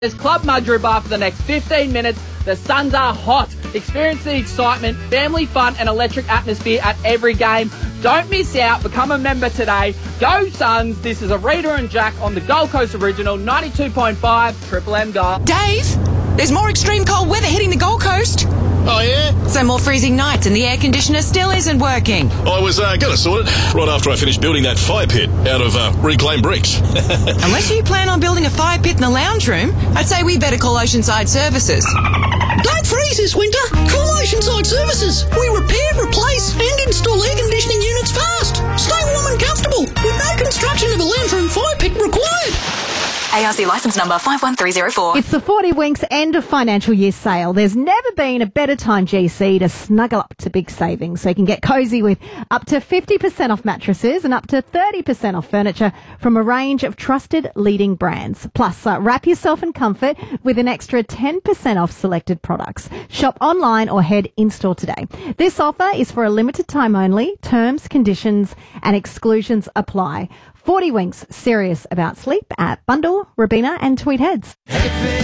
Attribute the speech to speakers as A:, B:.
A: There's Club Mudgee Bar for the next 15 minutes. The Suns are hot. Experience the excitement, family fun and electric atmosphere at every game. Don't miss out. Become a member today. Go Suns. This is Arita and Jack on the Gold Coast Original 92.5 Triple M Gold.
B: Dave, there's more extreme cold weather hitting the Gold Coast.
C: Oh, yeah?
B: So more freezing nights and the air conditioner still isn't working.
C: I was going to sort it right after I finished building that fire pit out of reclaimed bricks.
B: Unless you plan on building a fire pit in the lounge room, I'd say we better call Oceanside Services.
D: Don't freeze this winter. Call Oceanside Services. We repair, replace and install air conditioning units fast. Stay warm and comfortable with no construction of a lounge room fire pit required.
E: ARC licence number 51304.
F: It's the 40 Winks end of financial year sale. There's never been a better time, GC, to snuggle up to big savings so you can get cosy with up to 50% off mattresses and up to 30% off furniture from a range of trusted leading brands. Plus, wrap yourself in comfort with an extra 10% off selected products. Shop online or head in-store today. This offer is for a limited time only. Terms, conditions and exclusions apply. 40 Winks, serious about sleep at Bundall, Robina and Tweed Heads.